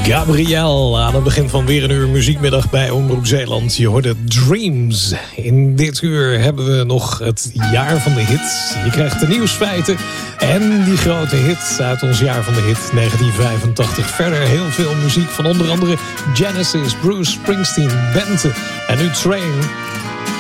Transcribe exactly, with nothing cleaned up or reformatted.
Gabriel, aan het begin van weer een uur muziekmiddag bij Omroep Zeeland. Je hoorde Dreams. In dit uur hebben we nog het jaar van de hit. Je krijgt de nieuwsfeiten en die grote hit uit ons jaar van de hit negentien vijfentachtig. Verder heel veel muziek van onder andere Genesis, Bruce Springsteen, Bente en nu Train.